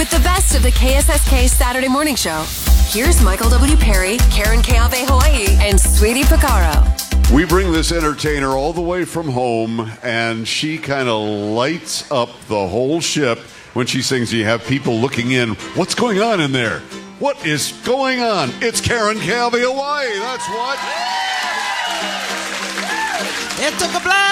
With the best of the KSSK Saturday Morning Show, here's Michael W. Perry, Karen Keave Hawaii, and Sweetie Picaro. We bring this entertainer all the way from home, and she kind of lights up the whole ship when she sings. You have people looking in. What's going on in there? What is going on? It's Karen Keave Hawaii. That's what. It took a blast.